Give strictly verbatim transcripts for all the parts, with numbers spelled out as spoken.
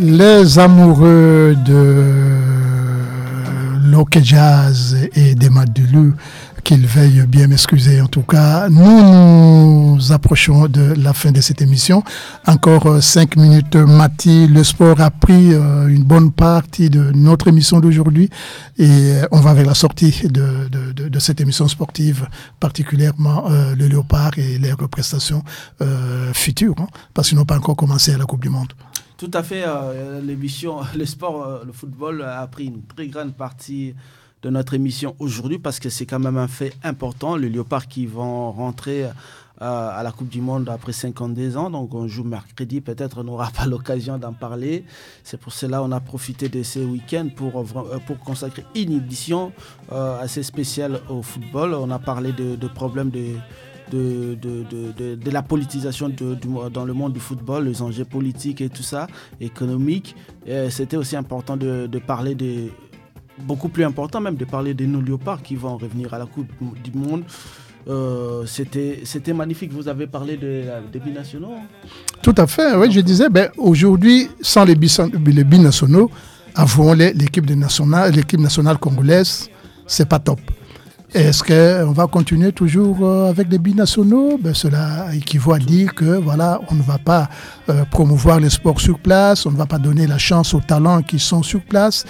Les amoureux de l'Hockey Jazz et des Madulu, qu'ils veuillent bien m'excuser. En tout cas, nous nous approchons de la fin de cette émission. Encore euh, cinq minutes, Mati. Le sport a pris euh, une bonne partie de notre émission d'aujourd'hui et euh, on va vers la sortie de, de, de, de cette émission sportive, particulièrement euh, le Léopard et les prestations euh, futures, hein, parce qu'ils n'ont pas encore commencé à la Coupe du Monde. Tout à fait. Euh, l'émission, le sport, euh, le football a pris une très grande partie de notre émission aujourd'hui parce que c'est quand même un fait important. Les Léopards qui vont rentrer euh, à la Coupe du Monde après cinquante-deux ans, donc on joue mercredi, peut-être on n'aura pas l'occasion d'en parler. C'est pour cela qu'on a profité de ces week-ends pour, euh, pour consacrer une édition euh, assez spéciale au football. On a parlé de, de problèmes de... De, de, de, de, de la politisation de, de, dans le monde du football, les enjeux politiques et tout ça, économiques. Et c'était aussi important de, de parler de, beaucoup plus important même, de parler de nos Léopards qui vont revenir à la Coupe du Monde. Euh, c'était, c'était magnifique. Vous avez parlé de, des binationaux. Tout à fait, oui, je disais, ben, aujourd'hui, sans les, bis, les binationaux, avouons l'équipe, de nationale, l'équipe nationale congolaise, c'est pas top. Est-ce qu'on va continuer toujours avec des binationaux? Ben, cela équivaut à dire que voilà, on ne va pas euh, promouvoir le sport sur place, on ne va pas donner la chance aux talents qui sont sur place.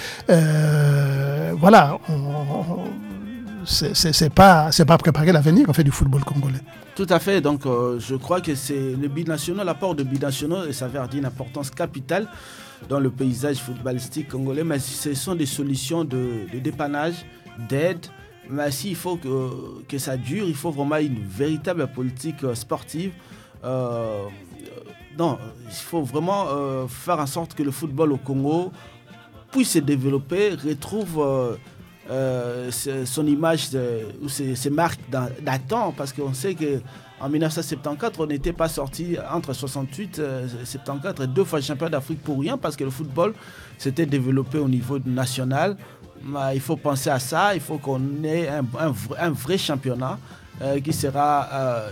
Euh, voilà, on, on, c'est, c'est, c'est pas, c'est pas préparer l'avenir en fait du football congolais. Tout à fait. Donc, euh, je crois que c'est le binational, l'apport de binationaux s'avère d'une importance capitale dans le paysage footballistique congolais. Mais ce sont des solutions de, de dépannage, d'aide. Mais s'il faut que, que ça dure, il faut vraiment une véritable politique sportive. Euh, non, il faut vraiment euh, faire en sorte que le football au Congo puisse se développer, retrouve euh, euh, son image de, ou ses, ses marques d'antan, parce qu'on sait qu'en dix-neuf cent soixante-quatorze, on n'était pas sorti entre soixante-huit et soixante-quatorze, deux fois champion d'Afrique pour rien, parce que le football s'était développé au niveau national. Il faut penser à ça, il faut qu'on ait un, un, un vrai championnat euh, qui sera euh,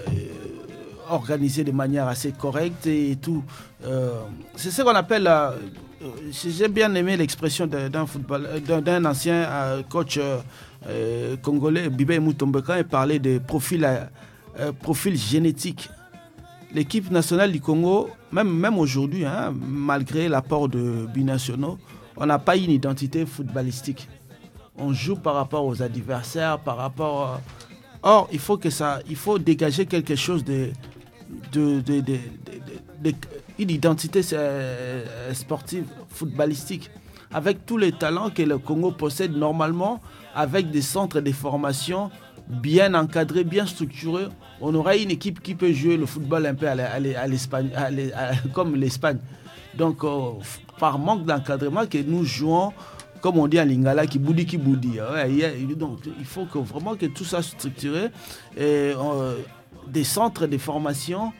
organisé de manière assez correcte et tout. Euh, c'est ce qu'on appelle, euh, j'ai bien aimé l'expression d'un, football, d'un, d'un ancien euh, coach euh, congolais, Bibé Moutombeka, il parlait de profil, euh, profil génétique. L'équipe nationale du Congo, même, même aujourd'hui, hein, malgré l'apport de binationaux, on n'a pas une identité footballistique. On joue par rapport aux adversaires, par rapport... À... Or, il faut, que ça, il faut dégager quelque chose de... de, de, de, de, de, de une identité sportive, footballistique, avec tous les talents que le Congo possède normalement, avec des centres de formation bien encadrés, bien structurés. On aura une équipe qui peut jouer le football un peu à l'Espagne, à à, comme l'Espagne. Donc, euh, par manque d'encadrement, que nous jouons, comme on dit en lingala, qui boudi qui boudi. Donc, il faut que, vraiment que tout ça soit structuré. Et, euh, des centres de formation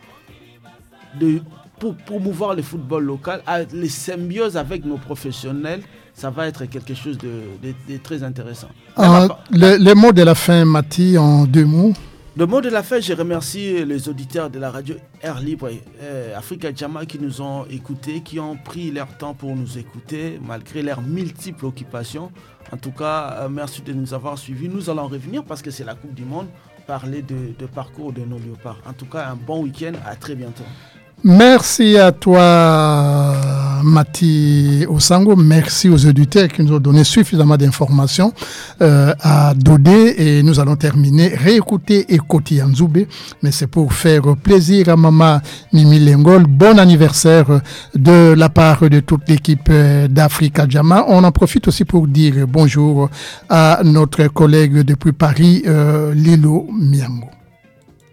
de, pour promouvoir le football local, les symbioses avec nos professionnels, ça va être quelque chose de, de, de très intéressant. Euh, le, le mot de la fin, Mati, en deux mots. Le mot de la fin, je remercie les auditeurs de la radio Air Libre et euh, Africa Jama qui nous ont écoutés, qui ont pris leur temps pour nous écouter, malgré leurs multiples occupations. En tout cas, euh, merci de nous avoir suivis. Nous allons revenir parce que c'est la Coupe du Monde, parler de, de parcours de nos Léopards. En tout cas, un bon week-end. À très bientôt. Merci à toi, Mati Osango. Merci aux auditeurs qui nous ont donné suffisamment d'informations euh, à Dodé. Et nous allons terminer, réécouter Ekoti Yanzoube. Mais c'est pour faire plaisir à Maman Mimi Lengol. Bon anniversaire de la part de toute l'équipe d'Africa Jama. On en profite aussi pour dire bonjour à notre collègue depuis Paris, euh, Lilo Miango.